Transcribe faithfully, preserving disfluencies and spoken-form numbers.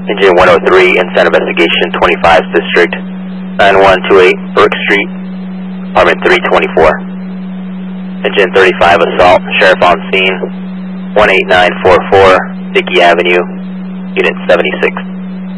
Engine one oh three, Inside Investigation, twenty-five District, nine one two eight, Burke Street, Apartment three twenty-four. Engine thirty-five, Assault, Sheriff on scene, one eight nine four four, Dickey Avenue, Unit seventy-six.